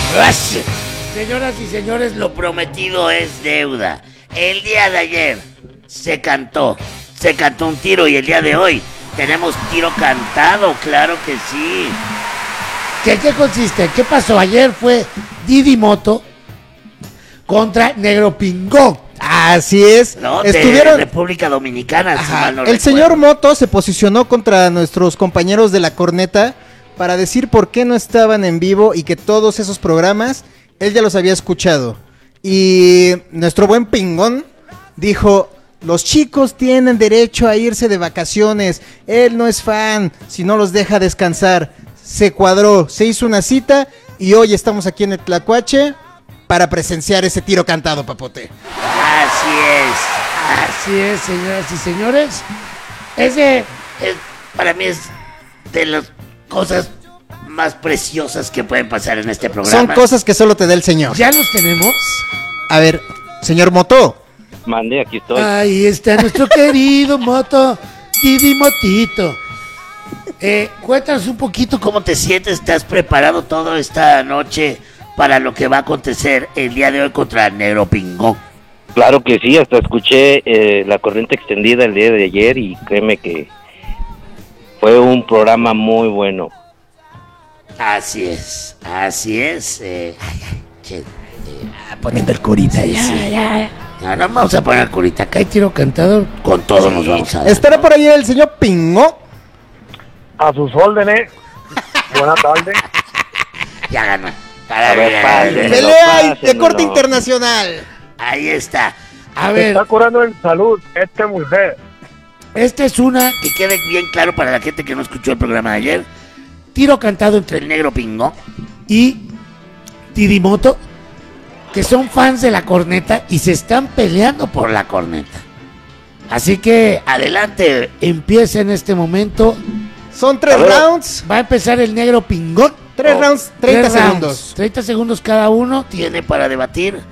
Señoras y señores, lo prometido es deuda. El día de ayer se cantó un tiro y el día de hoy tenemos tiro cantado, claro que sí. ¿Qué consiste? ¿Qué pasó? Ayer fue Didi Moto contra Negro Pingón. Así es. No, de República Dominicana. Si mal no el recuerdo. señor Moto se posicionó contra nuestros compañeros de la corneta para decir por qué no estaban en vivo y que todos esos programas él ya los había escuchado. Y nuestro buen Pingón dijo: los chicos tienen derecho a irse de vacaciones. Él no es fan si no los deja descansar. Se cuadró, se hizo una cita y hoy estamos aquí en el Tlacuache para presenciar ese tiro cantado, Papote. Así es, señoras y señores. Para mí es de las cosas más preciosas que pueden pasar en este programa. Son cosas que solo te da el señor. ¿Ya los tenemos? A ver, señor Moto. Mande, aquí estoy. Ahí está nuestro querido Moto, Didi Motito. Cuéntanos un poquito cómo te sientes. ¿Te has preparado toda esta noche para lo que va a acontecer el día de hoy contra el Negro Pingón? Claro que sí, hasta escuché la corriente extendida el día de ayer y créeme que fue un programa muy bueno. Así es. Poniendo el curita, ya. Ahora vamos a poner curita. Acá hay tiro cantado, con todo nos vamos a dar. ¿Estará por ahí el señor Pingón? A sus órdenes. Buenas tardes. Ya ganó. Pelea de corte internacional. Ahí está. A ver, Está curando en salud mujer. esta es una que quede bien claro para la gente que no escuchó el programa de ayer. Tiro cantado entre el Negro Pingón y Didi Moto, que son fans de la corneta y se están peleando por la corneta. Así que adelante. empieza en este momento. Son 3 rounds. Va a empezar el Negro Pingón. 3 rounds, 30 segundos. 30 segundos cada uno. Tiene para debatir.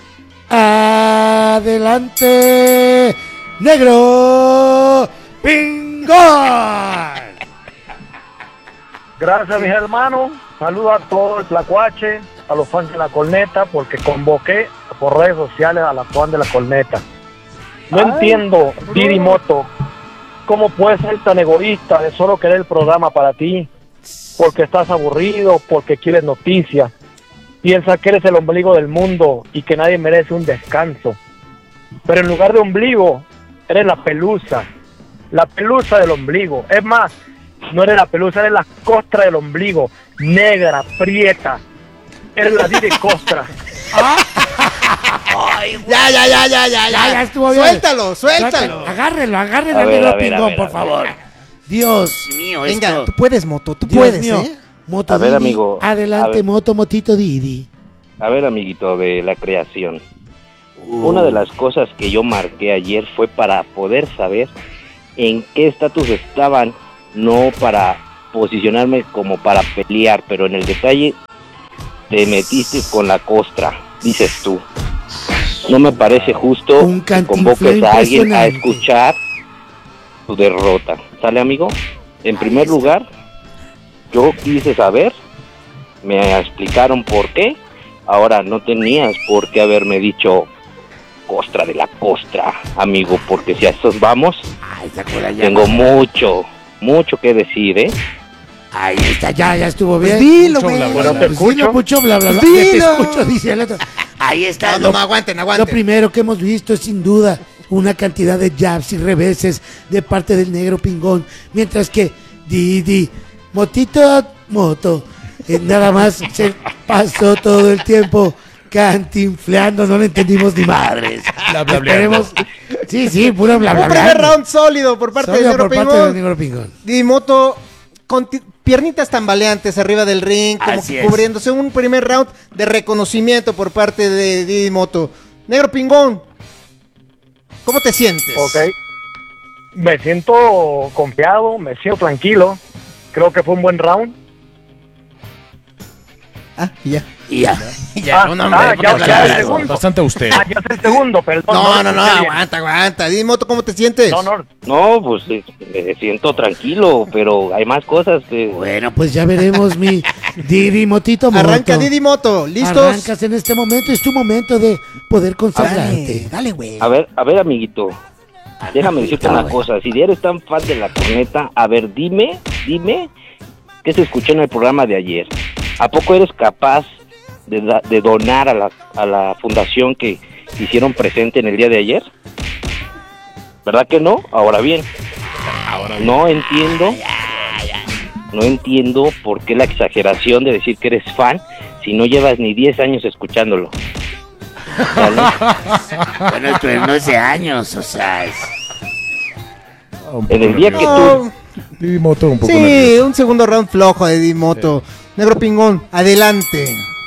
Adelante, Negro Pingón. Gracias, mis hermanos. Saludo a todo el Tlacuache, a los fans de la corneta, porque convoqué por redes sociales a la fan de la corneta. No entiendo, Didi Moto, cómo puedes ser tan egoísta de solo querer el programa para ti, porque estás aburrido, porque quieres noticias. Piensa que eres el ombligo del mundo y que nadie merece un descanso. Pero en lugar de ombligo, eres la pelusa del ombligo. Es más, no eres la pelusa, eres la costra del ombligo, negra, prieta. Eres la Didi Costra. Ya estuvo bien. Suéltalo. Agárrenlo A al ver, Negro a ver, Pingón, a por ver. favor. Dios Mío, Venga, esto. tú puedes, Moto, tú Dios puedes, mío. ¿eh? Moto A ver, Didi, amigo, adelante, a ver. Motito Didi. A ver, amiguito de la creación. Una de las cosas que yo marqué ayer fue para poder saber en qué estatus estaban, no para posicionarme como para pelear, pero en el detalle te metiste con la costra, dices tú. No me parece justo Un que cantinflé convoques a alguien a impresionante. escuchar tu derrota. ¿Sale, amigo? En primer lugar, yo quise saber, me explicaron por qué. Ahora no tenías por qué haberme dicho costra de la costra, amigo, porque si a esos vamos, tengo mucho que decir, ¿eh? Ahí está, ya estuvo bien. Dilo, Mucho güey. bla, bla, Bueno, bla. te Pues escucho. dilo mucho, bla, bla, bla. Dilo. Te escucho, dice el otro. Ahí está. No, aguanten. Lo primero que hemos visto es sin duda una cantidad de jabs y reveses de parte del Negro Pingón, mientras que Didi Moto nada más se pasó todo el tiempo cantinfleando, no le entendimos ni madres. Esperemos. Sí, puro bla bla Un bla. primer round sólido por parte del Negro por parte del Pingón. Negro Pingón. Didi Moto con piernitas tambaleantes arriba del ring, como Así que es. cubriéndose. Un primer round de reconocimiento por parte de Didi Moto. Negro Pingón, ¿cómo te sientes? Ok. Me siento confiado, me siento tranquilo. Creo que fue un buen round. Ya. Y ya. Ya, no, hombre, ya el segundo. Bastante usted. Ya es el segundo, perdón. No, lo escuché bien. aguanta. Didi Moto, ¿cómo te sientes? No, No, pues me siento tranquilo, pero hay más cosas que... Bueno, Pues ya veremos, mi Didi Motito Moto. Arranca Didi Moto, ¿listos? Arrancas en este momento, es tu momento de poder consagrarte. Dale, güey. A ver, amiguito, déjame decirte una cosa. Si eres tan fan de la corneta, a ver, dime qué se escuchó en el programa de ayer. ¿A poco eres capaz de donar a la fundación que hicieron presente en el día de ayer? ¿Verdad que no? Ahora bien, no entiendo por qué la exageración de decir que eres fan si no llevas ni 10 años escuchándolo. ¿Vale? bueno, esto no es de años, o sea, En el día que tú... No, Didi Moto un poco sí, nervioso. un segundo round flojo de Didi Moto. Negro Pingón, adelante.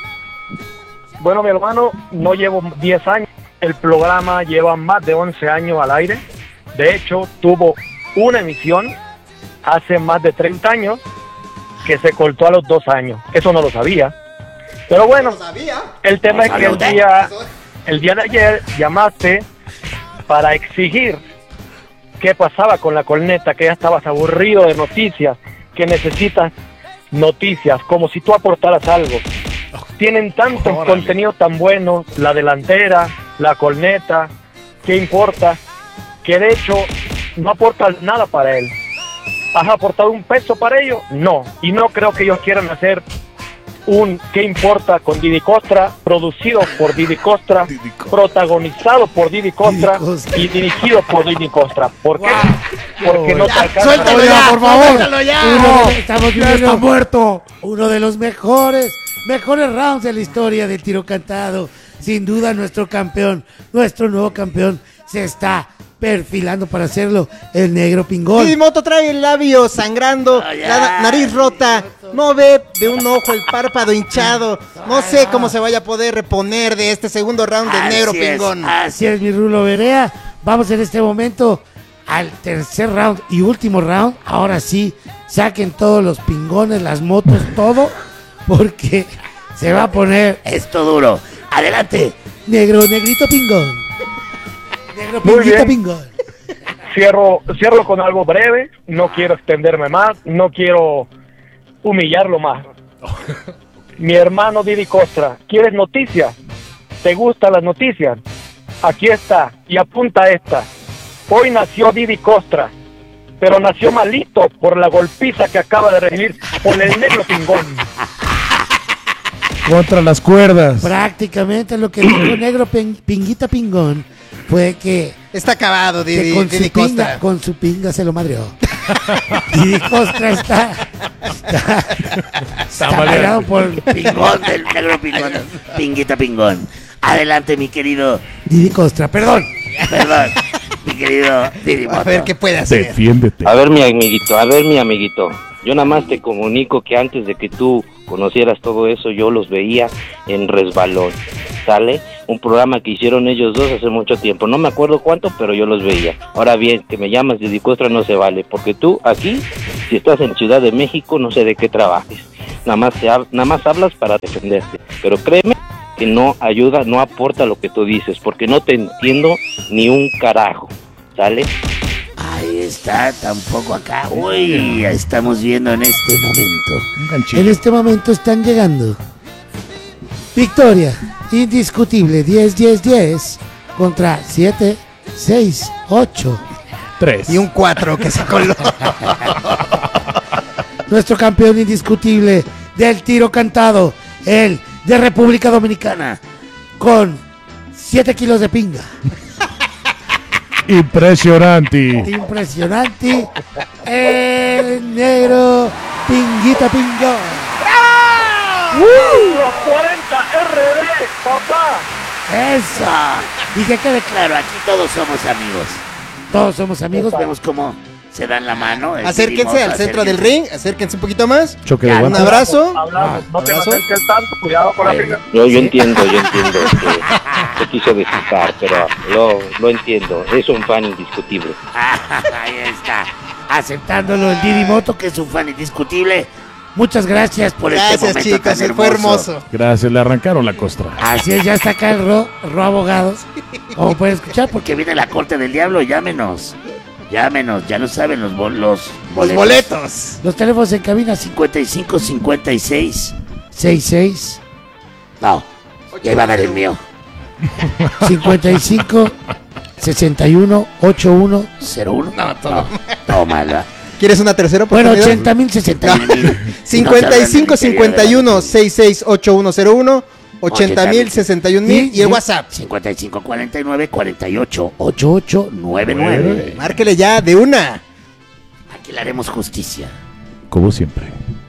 Bueno, mi hermano, no llevo 10 años. El programa lleva más de 11 años al aire. De hecho, tuvo una emisión hace más de 30 años que se cortó a los 2 años. Eso no lo sabía. Pero bueno, el tema es que el día de ayer llamaste para exigir qué pasaba con la corneta, que ya estabas aburrido de noticias, que necesitas noticias, como si tú aportaras algo. Tienen tantos contenidos tan buenos, la delantera, la corneta, ¿qué importa? Que de hecho no aportas nada para él. ¿Has aportado un peso para ello? No, y no creo que ellos quieran hacer un ¿qué importa? Con Didi Costra, producido por Didi Costra, protagonizado por Didi Costra y dirigido por Didi Costra. ¿Por qué? Porque no te alcanza. Suéltalo ya, por favor. Suéltalo ya. Estamos viviendo muerto. Uno de los mejores rounds de la historia del tiro cantado. Sin duda nuestro campeón, nuestro nuevo campeón se está perfilando para hacerlo, el Negro Pingón. Didi Moto trae el labio sangrando, la nariz rota, no ve de un ojo, el párpado hinchado. No sé cómo se vaya a poder reponer de este segundo round del Negro Pingón. Así es, mi Rulo Berea. Vamos en este momento al tercer round y último round. Ahora sí, saquen todos los pingones, las motos, porque se va a poner esto duro. Adelante. Negrito Pingón. Negro Muy Pinguita bien. Pingón. Cierro con algo breve, no quiero extenderme más, no quiero humillarlo más. Mi hermano Didi Costra, ¿quieres noticias? ¿Te gustan las noticias? Aquí está, y apunta esta. Hoy nació Didi Costra, pero nació malito por la golpiza que acaba de recibir por el Negro Pingón. Contra las cuerdas. Prácticamente lo que dijo Negro Pinguita Pingón fue que Está acabado, que Didi Costa. con su pinga se lo madreó. Didi Costra está madreado por Pingón del Negro Pingón. Pinguita Pingón. Adelante, mi querido. Didi Costra, perdón. Mi querido Didi Moto. A ver qué puede hacer. Defiéndete. A ver, mi amiguito. Yo nada más te comunico que antes de que tú conocieras todo eso, yo los veía en Resbalón, ¿sale? Un programa que hicieron ellos dos hace mucho tiempo. No me acuerdo cuánto, pero yo los veía. Ahora bien, que me llamas Didi Costra no se vale, porque tú aquí, si estás en Ciudad de México, no sé de qué trabajes. Nada más hablas para defenderte. Pero créeme que no ayuda, no aporta lo que tú dices, porque no te entiendo ni un carajo, ¿sale? Ahí está, tampoco acá. Uy, estamos viendo en este momento. Un ganchito. En este momento están llegando. Victoria indiscutible, 10-10-10 contra 7-6-8. 3. Y un 4 que se coló. Nuestro campeón indiscutible del tiro cantado, el de República Dominicana, con 7 kilos de pinga. Impresionante. Impresionante. El Negro Pinguita Pingón. Los 40 RD, papá. Eso. Y que quede claro, aquí todos somos amigos. Todos somos amigos. Vemos cómo se dan la mano. el Acérquense Didi Moto, al centro del ring, acérquense un poquito más. Choque de Ya, Un guantes. abrazo. Hablamos, no te abrazo. acerques tanto, cuidado con la pinga. Yo entiendo que te quiso desquitar, pero lo entiendo. Es un fan indiscutible. Ahí está. Aceptándolo el Didi Moto, que es un fan indiscutible. Muchas gracias por este Gracias, momento chicos, tan fue hermoso. Gracias, le arrancaron la costra. Así es, ya está acá el Ro Abogados. Como pueden escuchar, porque que viene la corte del diablo, llámenos. Llámenos, ya lo saben, los boletos. Boletos. los teléfonos en cabina 55 56. 56 No, ya iba a dar el mío. 55 61 81. 01. No, tómala. ¿Quieres una tercera Bueno, oportunidad? 80.000, 60.000. 55 51 66 8101 80.000 61.000 y el WhatsApp. 55 49 48 8899. Márquele ya de una. Aquí le haremos justicia. Como siempre.